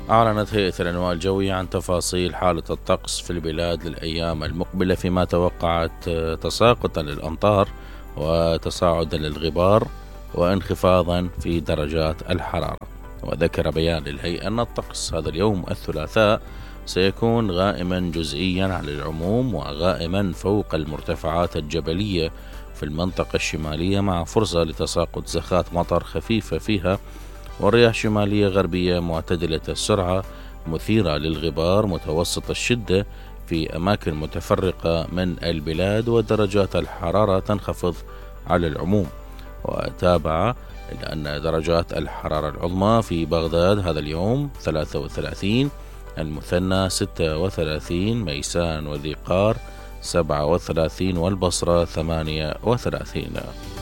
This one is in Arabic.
أعلنت هيئة الأنواع الجوية عن تفاصيل حالة الطقس في البلاد للأيام المقبلة، فيما توقعت تساقطا للأمطار وتصاعدا للغبار وانخفاضا في درجات الحرارة. وذكر بيان للهيئة أن الطقس هذا اليوم الثلاثاء سيكون غائما جزئيا على العموم وغائما فوق المرتفعات الجبلية في المنطقة الشمالية، مع فرصة لتساقط زخات مطر خفيفة فيها، ورياح شمالية غربية معتدلة السرعة مثيرة للغبار متوسط الشدة في أماكن متفرقة من البلاد، ودرجات الحرارة تنخفض على العموم. وتابع إلى أن درجات الحرارة العظمى في بغداد هذا اليوم 33، المثنى 36، ميسان وذي قار 37، والبصرة 38.